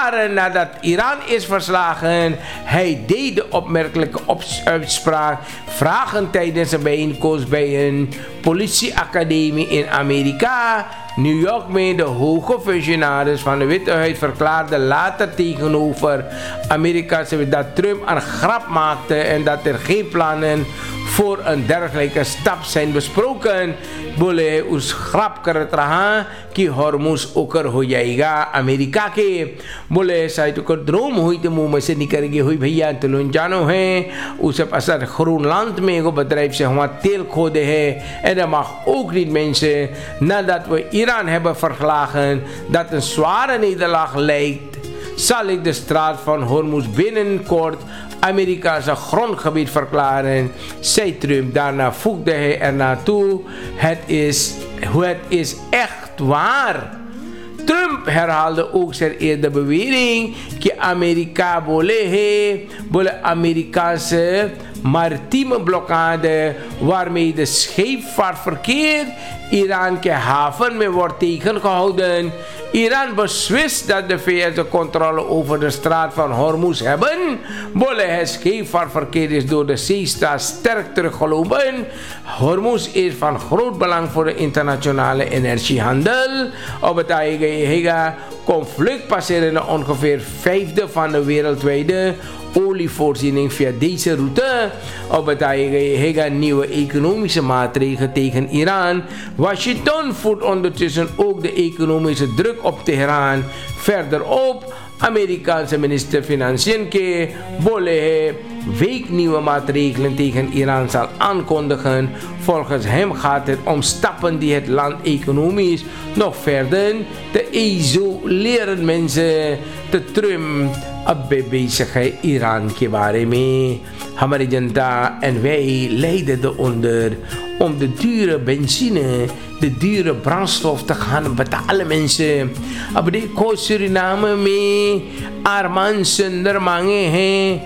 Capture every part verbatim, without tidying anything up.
jaren nadat Iran is verslagen. Hij deed de opmerkelijke uitspraak vragen tijdens een bijeenkomst bij een politieacademie in Amerika. New York mee, de hoge functionaris van de Witte Huis verklaarde later tegenover Amerikaanse dat Trump een grap maakte en dat er geen plannen voor een dergelijke stap zijn besproken. Boleh us grap keretaha ki Hormuz oker hoyaiga Amerika ke. Boleh saya tu droom hui te mu mesin nikarigi hui bhaiya telunjano hai. Us pasar Groenland mee go bedrijf zich wat teel khode hai. En dat mag ook niet mensen nadat we Iran hebben verslagen dat een zware nederlaag lijkt, zal ik de straat van Hormuz binnenkort Amerikaanse grondgebied verklaren, zei Trump. Daarna voegde hij erna toe: het is, het is echt waar. Trump herhaalde ook zijn eerder bewering dat Amerika boleh boleh Amerikaanse maritieme blokkade waarmee de scheepvaartverkeer Iran ke haven mee wordt tegengehouden. Iran beslist dat de V S de controle over de straat van Hormuz hebben. Boleh het scheepvaartverkeer is door de zeestaat sterk teruggelopen. Hormuz is van groot belang voor de internationale energiehandel. Op het eigen conflict passeren ongeveer vijfde van de wereldwijde olievoorziening via deze route. Op het eigen nieuwe economische maatregelen tegen Iran. Washington voert ondertussen ook de economische druk op Teheran. Verderop, Amerikaanse minister Financiën ke boleh week nieuwe maatregelen tegen Iran zal aankondigen. Volgens hem gaat het om stappen die het land economisch nog verder te isoleren. Mensen te Trump अब bezig है Iran के बारे में. हमारी जनता en wij lijden eronder om de dure benzine, de dure brandstof te gaan betalen mensen. अब देखो Suriname में Arman Sunder मांगे हैं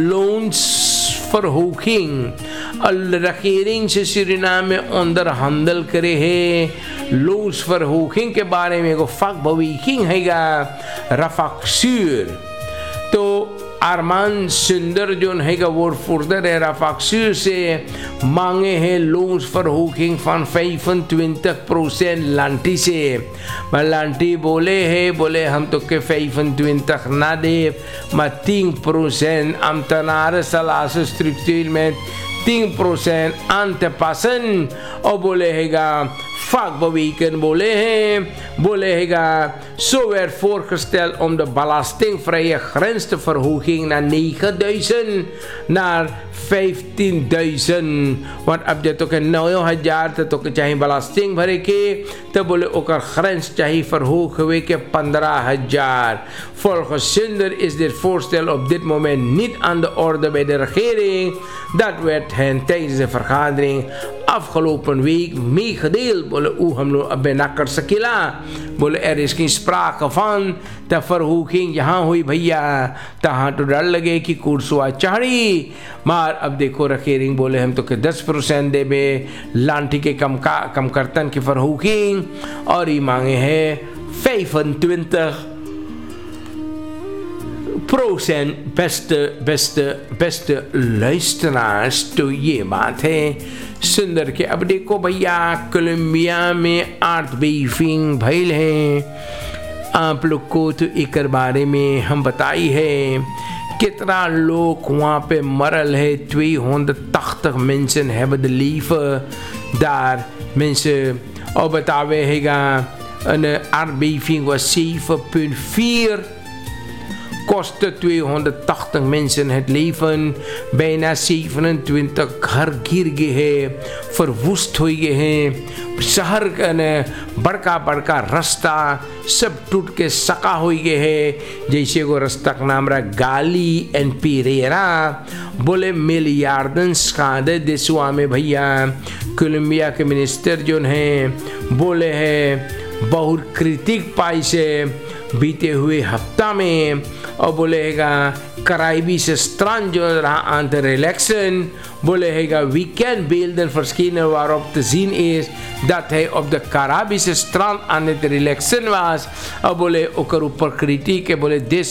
loonsverhoging. De regering से Suriname onderhandel करे है loonsverhoging के बारे में को vakbeweging हैगा Rafaqsuur. तो Arman Sunder जो है woordvoerder है Rafaqsuur से मांगे हैं loonsverhoging van vijfentwintig procent Lanti से. Maar Lanti बोले है बोले हम तो के vijfentwintig ना दे maar tien procent ambtenaren salaris structuur met tien procent aan te passen. Of boleega vakbeweging bolehe boleega zo werd voorgesteld om de belastingvrije grens te verhogen naar negenduizend naar vijftienduizend. Want op dit ook een nieuw jaar dat ook een belasting verreken, dan boleh ook een grens verhogen weken पंद्रह हजार. Volgens Sunder is dit voorstel op dit moment niet aan de orde bij de regering. Dat werd hen tijdens de vergadering afgelopen week meegedeeld. Boleh uhamlo abenakar sakila. Boleh er is geen sprake van de verhoging. Jahan hui bhaiya tahan to dar lage ki kursua chahdi. Maar अब देखो regering बोले हम तो के दस परसेंट दे में लांटी के कम का कम करतन की verhoging और ये मांगे है vijfentwintig procent. Beste, beste, beste luisteraars, तो ये बात है सुंदर के अब देखो भैया कोलंबिया में aardbeving भइल है. आप लोग को तो एक बारे में हम बताई है कितना लोग वहाँ पे मरल है. tweehonderdtachtig mensen hebben de leven daar. Mensen op बतावे हैगा een aardbeving was zeven komma vier. Kostte tweehonderdtachtig mensen het leven. Bijna zevenentwintig घर गिर गए हैं, verwoest हो गए हैं. शहर का बड़का बड़का रास्ता सब टूट के सका हो गए हैं. जैसे वो रास्ता का नाम रहा गाली एंड पीरेरा. बोले मिलियार्डन स्कादे देशवा में भैया. कोलंबिया के मिनिस्टर जो हैं बोले हैं बहुत क्रिटिक पाई से बीते हुए हफ्ता में. और बोलेगा Caribische strand जो रहा aan de relaxen. Boleega weekend beelden verschenen waarop te zien is dat hij op de Caribische strand aan het relaxen was. Bole ook erop kritiek. Bole